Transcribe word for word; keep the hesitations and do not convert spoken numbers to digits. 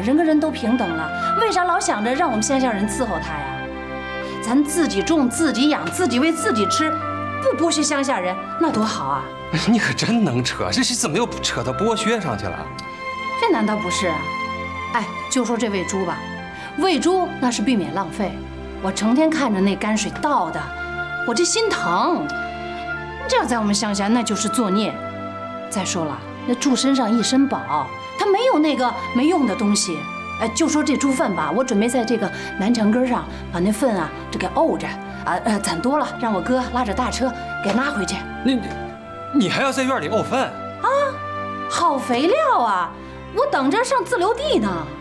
人跟人都平等了，为啥老想着让我们乡下人伺候他呀？咱自己种、自己养、自己喂、自己吃，不剥削乡下人，那多好啊！ 你可真能扯，这是怎么又扯到剥削上去了？ 这难道不是啊？哎，就说这喂猪吧，喂猪那是避免浪费。我成天看着那泔水倒的，我这心疼。这要在我们乡下，那就是作孽。再说了，那猪身上一身宝，它没有那个没用的东西。哎，就说这猪粪吧，我准备在这个南墙根上把那粪啊这给沤着，啊呃攒多了，让我哥拉着大车给拉回去。 你你还要在院里沤粪啊？好肥料啊！我等着上自留地呢。